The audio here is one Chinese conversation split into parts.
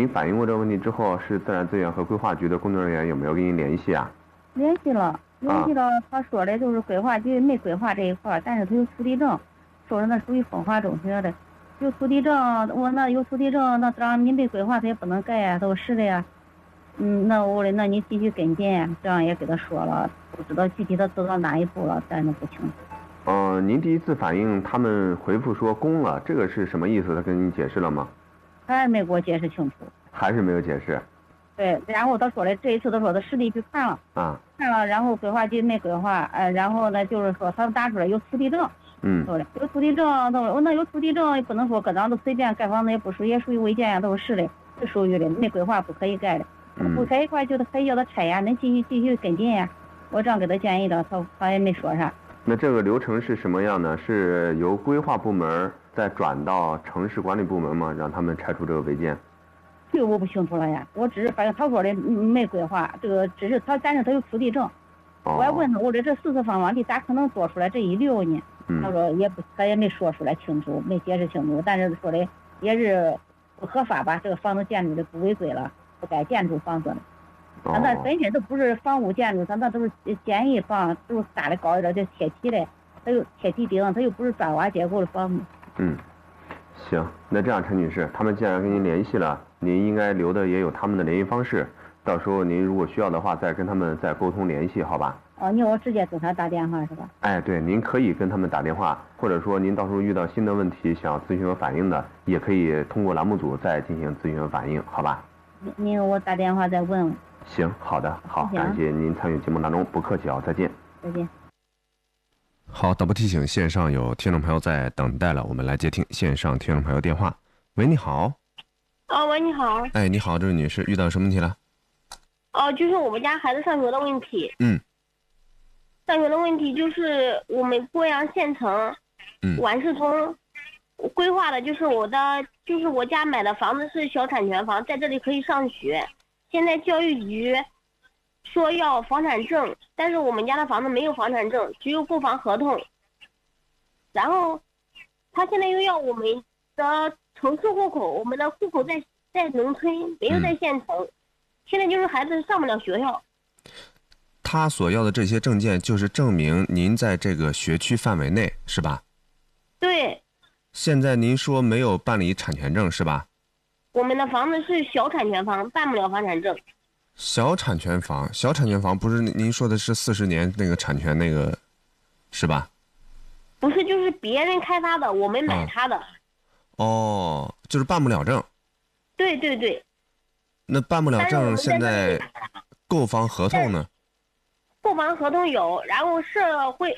您反映过这个问题之后，是自然资源和规划局的工作人员有没有跟您联系啊？ 联系了，他说的就是规划局没规划这一块，但是他有土地证，说是那属于风化中学的，有土地证，我那有土地证，那这样你没规划他也不能盖呀，都是的呀。那我的那你继续跟进，这样也给他说了，不知道具体他走到哪一步了，咱都不清楚。 您第一次反映他们回复说公了，这个是什么意思？他跟您解释了吗？ 还是没给我解释清楚。 还是没有解释。 对，然后他说的这一次他说他实地去看了，看了，然后规划局没规划，然后呢就是说他打出来有土地证，说的有土地证，他说我那有土地证也不能说搁张都随便盖房子，也不属于也属于违建呀，都是的，是属于的，没规划不可以盖的，不盖一块就可以要他拆呀，恁继续跟进呀，我这样给他建议的，他也没说啥。 那这个流程是什么样呢？是由规划部门再转到城市管理部门吗？让他们拆除这个违建？ 这个我不清楚了呀，我只是反正他说的没规划，这个只是但是他有土地证。我还问他，我这40方方地咋可能做出来这一溜呢？他说他也没说出来清楚，没解释清楚，但是说的也是不合法吧，这个房子建筑的不违规了，不该建筑房子了。他那本身都不是房屋建筑，他那都是简易房，都是搭的高一点，就铁皮的，他又铁皮顶，他又不是砖瓦结构的房子。 行，那这样陈女士，他们既然跟您联系了，您应该留的也有他们的联系方式，到时候您如果需要的话，再跟他们再沟通联系，好吧？ 你要我直接给他打电话是吧？ 对，您可以跟他们打电话，或者说您到时候遇到新的问题想要咨询和反映的，也可以通过栏目组再进行咨询和反映，好吧？ 您我打电话再问问。 行，好的，好，感谢您参与节目当中，不客气啊，再见。 再见。 好，导播提醒，线上有听众朋友在等待了，我们来接听线上听众朋友电话。喂，你好。 喂，你好。 你好，这位女士，遇到什么问题了？ 就是我们家孩子上学的问题。上学的问题就是我们贵阳县城，宛市通规划的，就是我家买的房子是小产权房，在这里可以上学。现在教育局说要房产证，但是我们家的房子没有房产证，只有购房合同。然后他现在又要我们的城市户口，我们的户口在农村，没有在县城。现在就是孩子上不了学校。 他所要的这些证件就是证明您在这个学区范围内，是吧？ 对。 现在您说没有办理产权证是吧？ 我们的房子是小产权房，办不了房产证。 小产权房不是您说的是40年那个产权那个，是吧？ 不是，就是别人开发的，我们买他的。 就是办不了证。 对对对。 那办不了证，现在购房合同呢？ 购房合同有，然后社会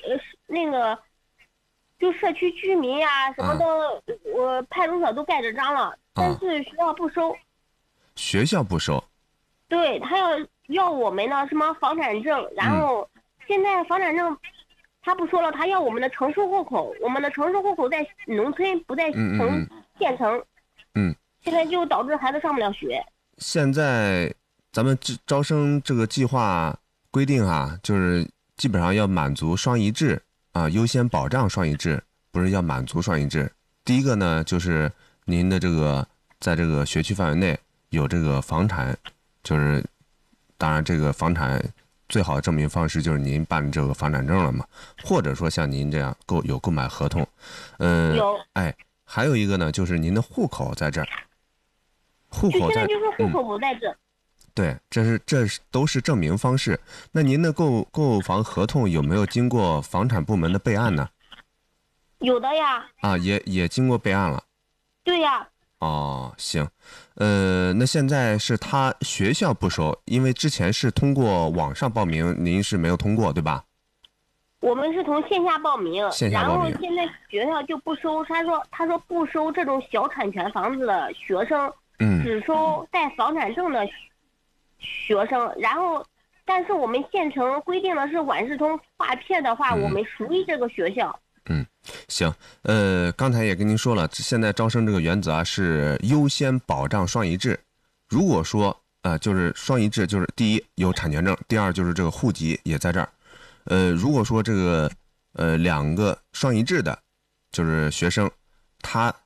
就社区居民呀什么的，我派出所都盖着章了，但是学校不收。 学校不收？ 对，他要我们的什么房产证，然后现在房产证他不说了，他要我们的城市户口，我们的城市户口在农村，不在县城。现在就导致孩子上不了学。 现在咱们招生这个计划规定就是基本上要满足双一制优先保障双一制，不是要满足双一制。第一个呢，就是您的这个在这个学区范围内有这个房产，就是当然这个房产最好的证明方式就是您办这个房产证了嘛，或者说像您这样有购买合同。 有。 还有一个呢，就是您的户口在这儿。户口现在就是户口不在这。 对，这都是证明方式。那您的购房合同有没有经过房产部门的备案呢？ 有的呀。 也经过备案了。 对呀。 行。那现在是他学校不收，因为之前是通过网上报名，您是没有通过对吧？ 我们是从线下报名， 然后现在学校就不收，他说不收这种小产权房子的学生。只收带房产证的学生，然后，但是我们县城规定的是宛市通划片的话，我们属于这个学校。 行，刚才也跟您说了，现在招生这个原则是优先保障双一制。如果说就是双一制，就是第一有产权证，第二就是这个户籍也在这儿。如果说这个2个双一制的，就是学生，他